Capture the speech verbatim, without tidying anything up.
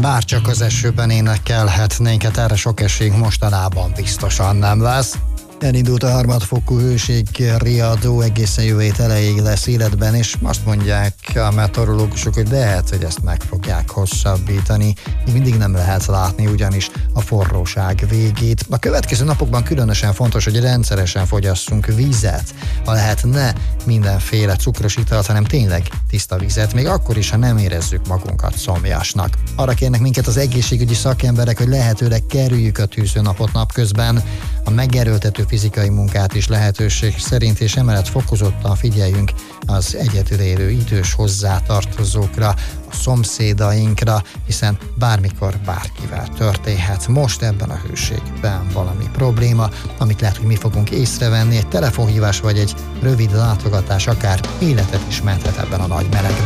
Bárcsak az esőben énekelhetnénk, hát erre sok esélyünk mostanában biztosan nem lesz. Elindult a harmadfokú hőségriadó, egészen jövő hét elejéig lesz életben, és azt mondják a meteorológusok, hogy lehet, hogy ezt meg fogják hosszabbítani. Még mindig nem lehet látni ugyanis a forróság végét. A következő napokban különösen fontos, hogy rendszeresen fogyasszunk vizet. Ha lehet, ne mindenféle cukros italt, hanem tényleg tiszta vizet, még akkor is, ha nem érezzük magunkat szomjasnak. Arra kérnek minket az egészségügyi szakemberek, hogy lehetőleg kerüljük a tűzőnapot napközben, a megerőltető fizikai munkát is lehetőség szerint, és emellett fokozottan figyeljünk az egyedül élő idős hozzátartozókra, a szomszédainkra, hiszen bármikor bárkivel történhet. Most ebben a hőségben valami probléma, amit lehet, hogy mi fogunk észrevenni, egy telefonhívás vagy egy rövid látogatás akár életet is menthet ebben a nagy melegben.